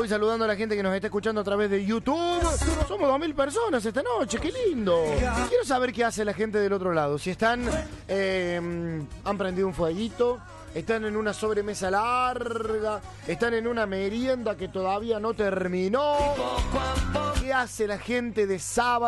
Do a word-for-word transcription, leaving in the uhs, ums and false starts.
voy saludando a la gente que nos está escuchando a través de YouTube. Somos dos mil personas esta noche, qué lindo. Quiero saber qué hace la gente del otro lado. Si están, eh, han prendido un fueguito, están en una sobremesa larga, están en una merienda que todavía no terminó. ¿Qué hace la gente de sábado?